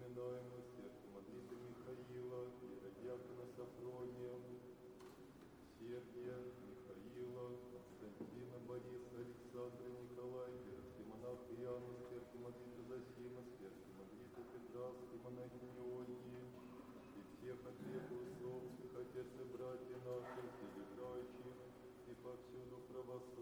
поминаем на архимандрита Михаила, иеродиакона Сафрония, Сергия, Михаила, Константина, Бориса, Александра, Николая, архимонаха Иоанна, архимандрита Зосима, архимандрита Петра, архимонахини Ольги, и всех отвергнувших, отец и братья наших, и играющих, и повсюду православных.